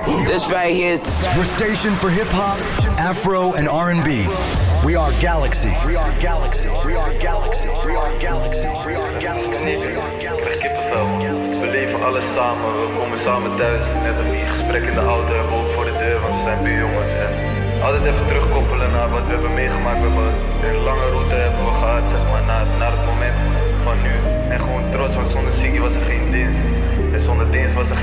This right here. Your station for hip-hop, Afro, and R&B. We are Galaxy. We are Galaxy. We are Galaxy. We are Galaxy. We are Galaxy. Kippenvel. We leven alles samen. We komen samen thuis. Net als die gesprek in de auto hebben we ook voor de deur, want we zijn buurjongens. En altijd even terugkoppelen naar wat we hebben meegemaakt. We hebben een lange route hebben we gehad, zeg maar, naar het moment van nu. En gewoon trots, want zonder Siggy was er geen dienst. En zonder dienst was er